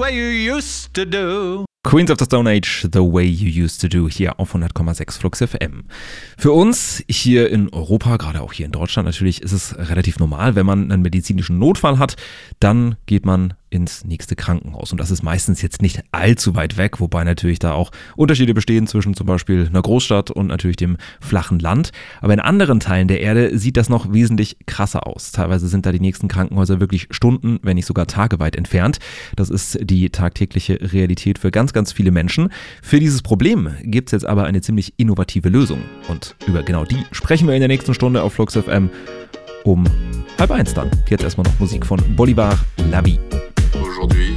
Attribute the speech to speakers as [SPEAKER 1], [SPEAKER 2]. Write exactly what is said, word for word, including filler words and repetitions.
[SPEAKER 1] way you used to do.
[SPEAKER 2] Queens of the Stone Age, The Way You Used to Do, hier auf hundert Komma sechs Flux F M. Für uns hier in Europa, gerade auch hier in Deutschland natürlich, ist es relativ normal, wenn man einen medizinischen Notfall hat, dann geht man ins nächste Krankenhaus. Und das ist meistens jetzt nicht allzu weit weg, wobei natürlich da auch Unterschiede bestehen zwischen zum Beispiel einer Großstadt und natürlich dem flachen Land. Aber in anderen Teilen der Erde sieht das noch wesentlich krasser aus. Teilweise sind da die nächsten Krankenhäuser wirklich Stunden, wenn nicht sogar Tage weit entfernt. Das ist die tagtägliche Realität für ganz, ganz viele Menschen. Für dieses Problem gibt es jetzt aber eine ziemlich innovative Lösung. Und über genau die sprechen wir in der nächsten Stunde auf Flux F M um halb eins dann. Jetzt erstmal noch Musik von Bolivar, La Vie.
[SPEAKER 3] Aujourd'hui,